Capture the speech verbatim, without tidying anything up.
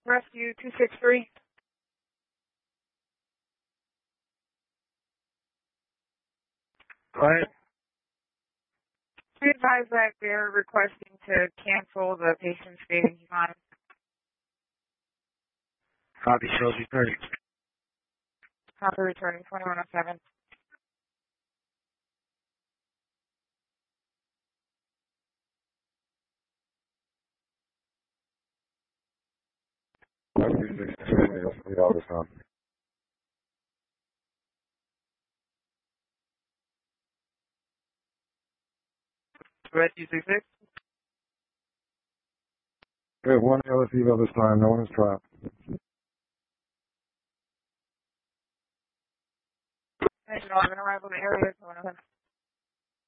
Rescue two six three. Go ahead. Be advised that they're requesting to cancel the patient's stay on. Copy, shows returning. Copy returning twenty-one oh seven. all this time. Rescue six six. We have one L S E this time. No one is trapped. Attention eleven arrival in the area.